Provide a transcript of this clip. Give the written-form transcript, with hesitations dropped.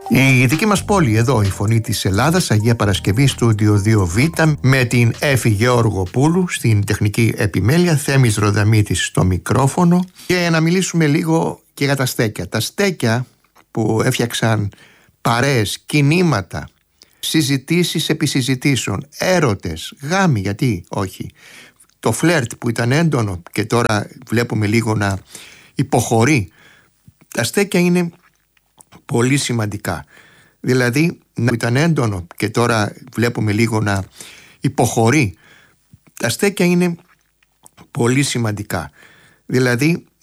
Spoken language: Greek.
Η δική μας πόλη εδώ, η Φωνή της Ελλάδας, Αγία Παρασκευή, στούντιο 2Β, με την Έφη Γεωργοπούλου στην τεχνική επιμέλεια, Θέμης Ροδαμίτης στο μικρόφωνο, και να μιλήσουμε λίγο και για τα στέκια. Τα στέκια που έφτιαξαν παρέες, κινήματα, συζητήσεις επί συζητήσεων, έρωτες, γάμοι, γιατί όχι. Το φλερτ που ήταν έντονο και τώρα βλέπουμε λίγο να υποχωρεί. Τα στέκια είναι πολύ σημαντικά. Δηλαδή, να ήταν έντονο και τώρα βλέπουμε λίγο να υποχωρεί. Τα στέκια είναι πολύ σημαντικά. Δηλαδή,